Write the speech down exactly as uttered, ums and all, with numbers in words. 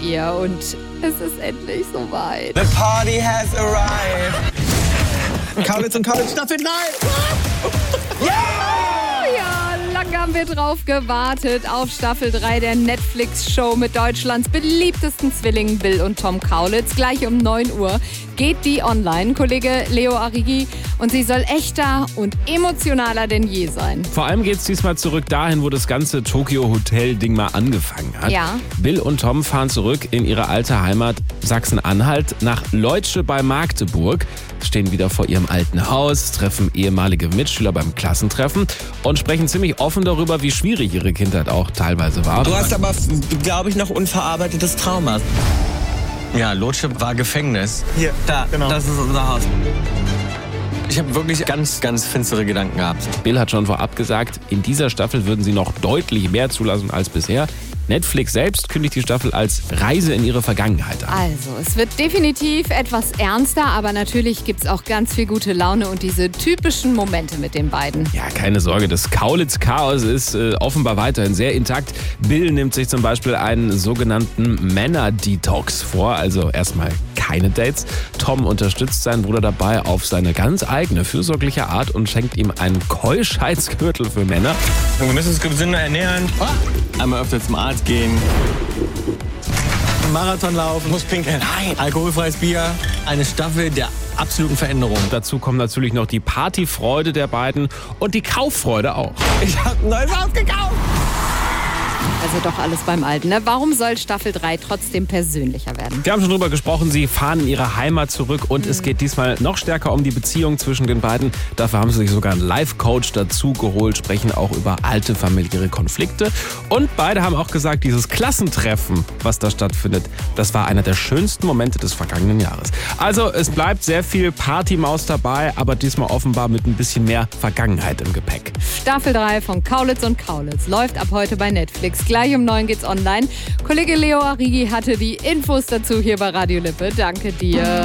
ihr und es ist endlich soweit. The party has arrived. Kaulitz und Kaulitz Staffel drei. Ja, lange haben wir drauf gewartet auf Staffel drei der Netflix-Show mit Deutschlands beliebtesten Zwillingen Bill und Tom Kaulitz. Gleich um neun Uhr geht die online. Kollege Leo Arrighi, und sie soll echter und emotionaler denn je sein. Vor allem geht es diesmal zurück dahin, wo das ganze Tokyo-Hotel-Ding mal angefangen hat. Ja. Bill und Tom fahren zurück in ihre alte Heimat Sachsen-Anhalt nach Leutsche bei Magdeburg, stehen wieder vor ihrem alten Haus, treffen ehemalige Mitschüler beim Klassentreffen und sprechen ziemlich offen darüber, wie schwierig ihre Kindheit auch teilweise war. Du hast aber, glaube ich, noch unverarbeitetes Trauma. Ja, Leutsche war Gefängnis. Hier, Da, genau. das ist unser Haus. Ich habe wirklich ganz, ganz finstere Gedanken gehabt. Bill hat schon vorab gesagt, in dieser Staffel würden sie noch deutlich mehr zulassen als bisher. Netflix selbst kündigt die Staffel als Reise in ihre Vergangenheit an. Also, es wird definitiv etwas ernster, aber natürlich gibt es auch ganz viel gute Laune und diese typischen Momente mit den beiden. Ja, keine Sorge, das Kaulitz-Chaos ist äh, offenbar weiterhin sehr intakt. Bill nimmt sich zum Beispiel einen sogenannten Männer-Detox vor, also erstmal keine Dates. Tom unterstützt seinen Bruder dabei auf seine ganz eigene fürsorgliche Art und schenkt ihm einen Keuschheitsgürtel für Männer. Wir müssen uns gesünder ernähren. Einmal öfter zum Arzt gehen. Marathon laufen. Muss pinkeln. Nein. Alkoholfreies Bier. Eine Staffel der absoluten Veränderung. Dazu kommen natürlich noch die Partyfreude der beiden und die Kauffreude auch. Ich habe ein neues Haus gekauft. Also doch alles beim Alten. Ne? Warum soll Staffel drei trotzdem persönlicher werden? Wir haben schon drüber gesprochen, sie fahren in ihre Heimat zurück und mhm. es geht diesmal noch stärker um die Beziehung zwischen den beiden. Dafür haben sie sich sogar einen Life-Coach dazu geholt, sprechen auch über alte familiäre Konflikte. Und beide haben auch gesagt, dieses Klassentreffen, was da stattfindet, das war einer der schönsten Momente des vergangenen Jahres. Also es bleibt sehr viel Partymaus dabei, aber diesmal offenbar mit ein bisschen mehr Vergangenheit im Gepäck. Staffel drei von Kaulitz und Kaulitz läuft ab heute bei Netflix. Gleich um neun geht's online. Kollege Leo Arrighi hatte die Infos dazu hier bei Radio Lippe. Danke dir.